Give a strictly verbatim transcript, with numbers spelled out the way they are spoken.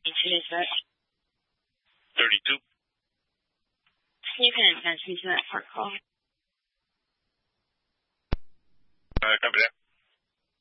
Today's vote. thirty-two. You can advance me to that part call. Uh, copy that.